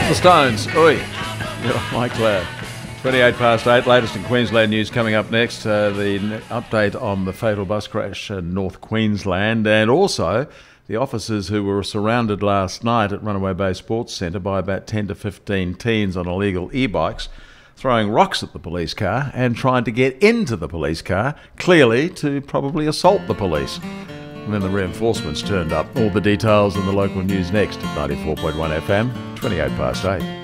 The Stones, oi. You're Mike Cloud. 28 past 8, latest in Queensland news coming up next. The update on the fatal bus crash in North Queensland, and also the officers who were surrounded last night at Runaway Bay Sports Centre by about 10 to 15 teens on illegal e-bikes, throwing rocks at the police car and trying to get into the police car, clearly to probably assault the police. And then the reinforcements turned up. All the details in the local news next at 94.1 FM, 28 past 8.